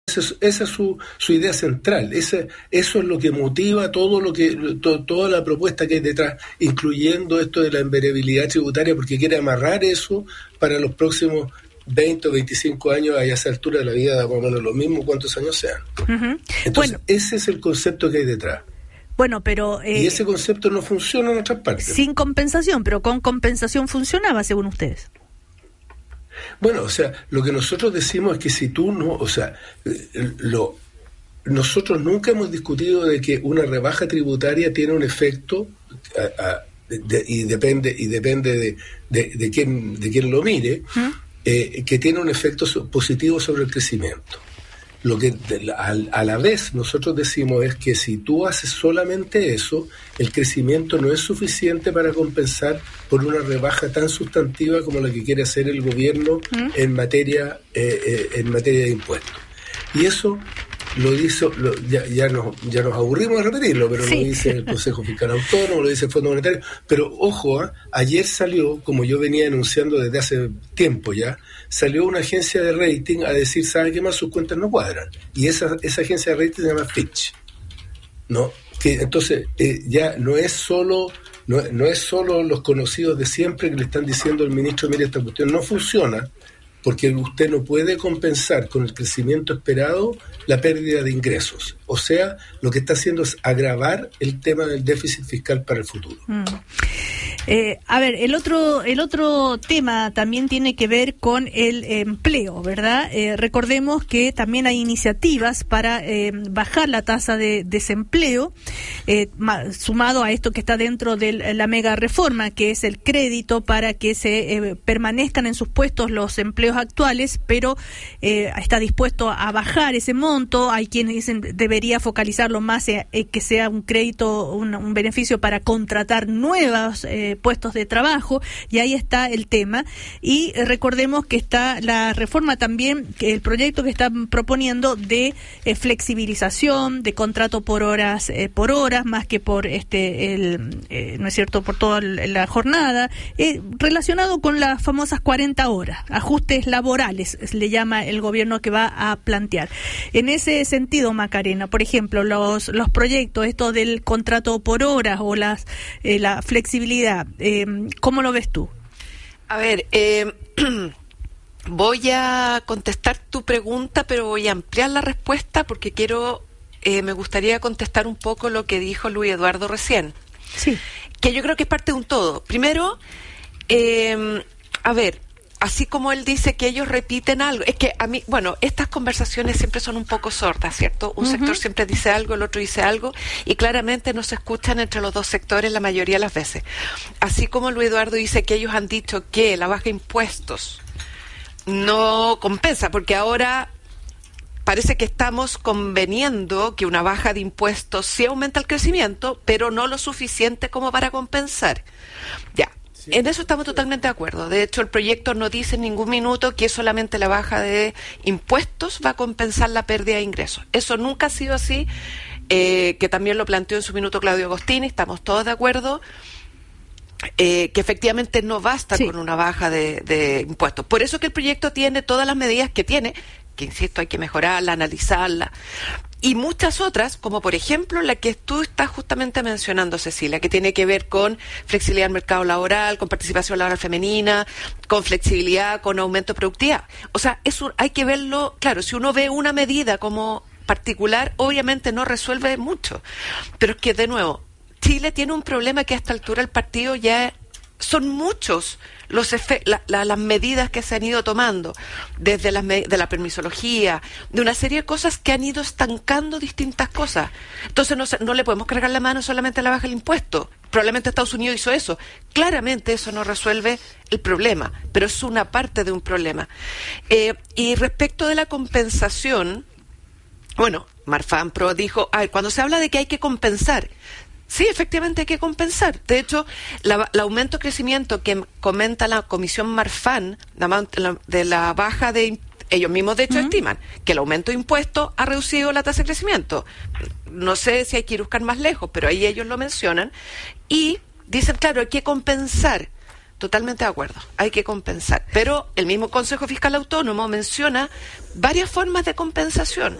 esa es su idea central. Eso es lo que motiva toda la propuesta que hay detrás, incluyendo esto de la invariabilidad tributaria, porque quiere amarrar eso para los próximos 20 o 25 años, a esa altura de la vida, más o menos lo mismo, cuántos años sean. Uh-huh. Entonces, ese es el concepto que hay detrás. Bueno, pero... y ese concepto no funciona en otras partes. Sin compensación, pero con compensación funcionaba, según ustedes. Bueno, o sea, lo que nosotros decimos es que si tú no, o sea, nosotros nunca hemos discutido de que una rebaja tributaria tiene un efecto y depende de quién lo mire, que tiene un efecto positivo sobre el crecimiento. Lo que a la vez nosotros decimos es que si tú haces solamente eso, el crecimiento no es suficiente para compensar por una rebaja tan sustantiva como la que quiere hacer el gobierno en materia de impuestos. Y eso lo dice, ya nos aburrimos de repetirlo, pero sí. Lo dice el Consejo Fiscal Autónomo, lo dice el Fondo Monetario, pero ojo, ayer salió, como yo venía denunciando desde hace tiempo ya, salió una agencia de rating a decir, ¿sabe qué más? Sus cuentas no cuadran. Y esa agencia de rating se llama Fitch, ¿no? Que entonces ya no es solo los conocidos de siempre que le están diciendo al ministro, mire, esta cuestión no funciona, porque usted no puede compensar con el crecimiento esperado la pérdida de ingresos. O sea, lo que está haciendo es agravar el tema del déficit fiscal para el futuro. A ver, el otro tema también tiene que ver con el empleo, ¿verdad? Recordemos que también hay iniciativas para bajar la tasa de desempleo, sumado a esto que está dentro de la mega reforma, que es el crédito para que se permanezcan en sus puestos los empleos actuales, pero está dispuesto a bajar ese monto. Hay quienes dicen debería focalizarlo más que sea un crédito, un beneficio para contratar nuevos puestos de trabajo, y ahí está el tema. Y recordemos que está la reforma también, que el proyecto que están proponiendo de flexibilización, de contrato por horas, más que por no es cierto, por toda la jornada, relacionado con las famosas 40 horas, ajustes laborales, le llama el gobierno que va a plantear. En ese sentido, Macarena, por ejemplo, los proyectos, esto del contrato por horas o la flexibilidad, ¿cómo lo ves tú? A ver, voy a contestar tu pregunta, pero voy a ampliar la respuesta porque me gustaría contestar un poco lo que dijo Luis Eduardo recién. Sí. Que yo creo que es parte de un todo. Primero, a ver, así como él dice que ellos repiten algo, es que a mí, bueno, estas conversaciones siempre son un poco sordas, ¿cierto? Un sector siempre dice algo, el otro dice algo, y claramente no se escuchan entre los dos sectores la mayoría de las veces. Así como Luis Eduardo dice que ellos han dicho que la baja de impuestos no compensa, porque ahora parece que estamos conveniendo que una baja de impuestos sí aumenta el crecimiento, pero no lo suficiente como para compensar. Ya. Sí. En eso estamos totalmente de acuerdo. De hecho, el proyecto no dice en ningún minuto que solamente la baja de impuestos va a compensar la pérdida de ingresos. Eso nunca ha sido así, que también lo planteó en su minuto Claudio Agostini, estamos todos de acuerdo, que efectivamente no basta con una baja de impuestos. Por eso que el proyecto tiene todas las medidas que tiene, que insisto, hay que mejorarla, analizarla, y muchas otras, como por ejemplo la que tú estás justamente mencionando, Cecilia, que tiene que ver con flexibilidad del mercado laboral, con participación laboral femenina, con flexibilidad, con aumento de productividad. O sea, eso hay que verlo, claro, si uno ve una medida como particular, obviamente no resuelve mucho. Pero es que, de nuevo, Chile tiene un problema que a esta altura el partido ya son muchos las medidas que se han ido tomando, desde de la permisología, de una serie de cosas que han ido estancando distintas cosas. Entonces no le podemos cargar la mano solamente a la baja del impuesto. Probablemente Estados Unidos hizo eso. Claramente eso no resuelve el problema, pero es una parte de un problema. Y respecto de la compensación, bueno, Marfan Pro dijo, cuando se habla de que hay que compensar, sí, efectivamente hay que compensar. De hecho, el aumento de crecimiento que comenta la Comisión Marfan de la baja de ellos mismos, de hecho, estiman que el aumento de impuestos ha reducido la tasa de crecimiento. No sé si hay que ir a buscar más lejos, pero ahí ellos lo mencionan. Y dicen, claro, hay que compensar. Totalmente de acuerdo, hay que compensar. Pero el mismo Consejo Fiscal Autónomo menciona varias formas de compensación.